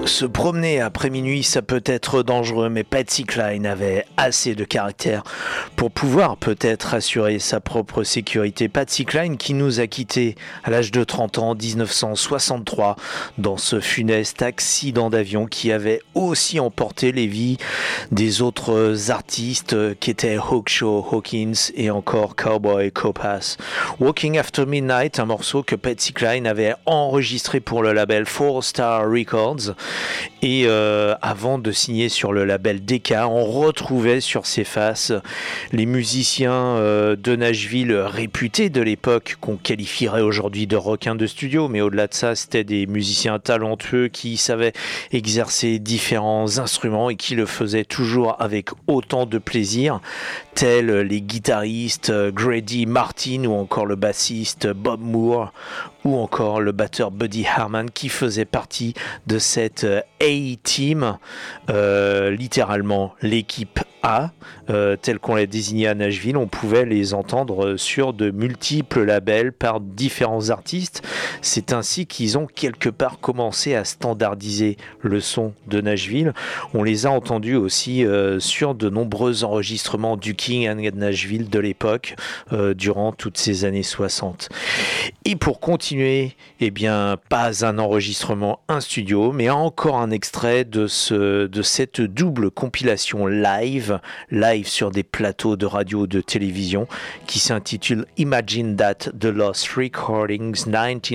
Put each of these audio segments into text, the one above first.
Se promener après minuit, ça peut être dangereux, mais Patsy Cline avait assez de caractère pour pouvoir peut-être assurer sa propre sécurité. Patsy Cline qui nous a quittés à l'âge de 30 ans en 1963 dans ce funeste accident d'avion qui avait aussi emporté les vies des autres artistes qui étaient Hawkshaw Hawkins et encore Cowboy Copas. Walking After Midnight, un morceau que Patsy Cline avait enregistré pour le label Four Star Records. Et avant de signer sur le label Decca, on retrouvait sur ses faces les musiciens de Nashville réputés de l'époque, qu'on qualifierait aujourd'hui de requins de studio, mais au-delà de ça, c'était des musiciens talentueux qui savaient exercer différents instruments et qui le faisaient toujours avec autant de plaisir, tels les guitaristes Grady Martin ou encore le bassiste Bob Moore ou encore le batteur Buddy Harman qui faisait partie de cette A-Team, littéralement l'équipe A, telle qu'on l'a désignée à Nashville. On pouvait les entendre sur de multiples labels par différents artistes. C'est ainsi qu'ils ont quelque part commencé à standardiser le son de Nashville. On les a entendus aussi sur de nombreux enregistrements du King and Nashville de l'époque, durant toutes ces années 60. Et pour continuer, eh bien, pas un enregistrement, un studio, mais encore un extrait de cette double compilation live sur des plateaux de radio, de télévision, qui s'intitule Imagine That, The Lost Recordings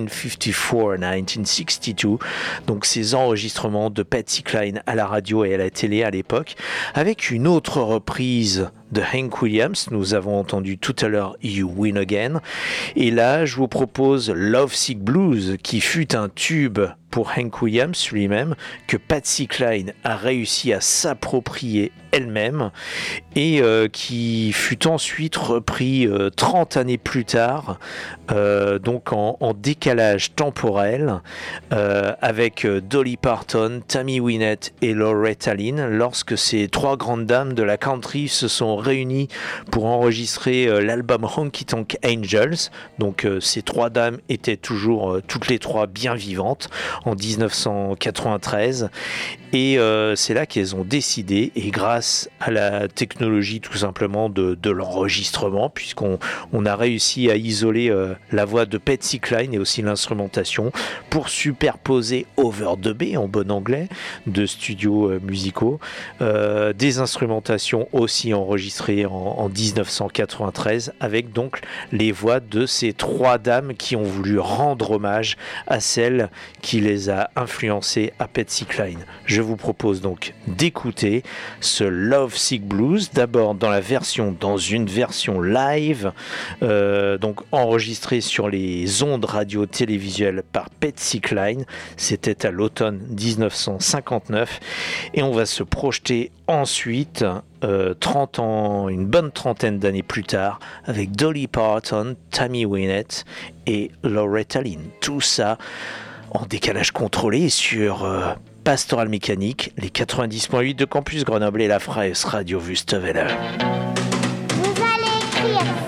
1954-1962. Donc ces enregistrements de Patsy Cline à la radio et à la télé à l'époque, avec une autre reprise de Hank Williams. Nous avons entendu tout à l'heure You Win Again. Et là, je vous propose Love Sick Blues, qui fut un tube pour Hank Williams lui-même, que Patsy Cline a réussi à s'approprier elle-même et qui fut ensuite repris 30 années plus tard, donc en décalage temporel, avec Dolly Parton, Tammy Wynette et Loretta Lynn, lorsque ces trois grandes dames de la country se sont réunies pour enregistrer l'album Honky Tonk Angels. Donc ces trois dames étaient toujours toutes les trois bien vivantes en 1993, et c'est là qu'elles ont décidé, et grâce à la technologie tout simplement de l'enregistrement, puisqu'on a réussi à isoler la voix de Patsy Cline et aussi l'instrumentation pour superposer overdubber en bon anglais de studios musicaux, des instrumentations aussi enregistrées en 1993 avec donc les voix de ces trois dames qui ont voulu rendre hommage à celle qui les a influencées à Patsy Cline. Je vous propose donc d'écouter ce Love Sick Blues, d'abord dans une version live, donc enregistrée sur les ondes radio-télévisuelles par Patsy Cline. C'était à l'automne 1959, et on va se projeter ensuite 30 ans, une bonne trentaine d'années plus tard, avec Dolly Parton, Tammy Wynette et Loretta Lynn. Tout ça en décalage contrôlé sur Pastoral Mécanique, les 90.8 de Campus Grenoble et la Freie Radio Wüstewelle. Vous allez écrire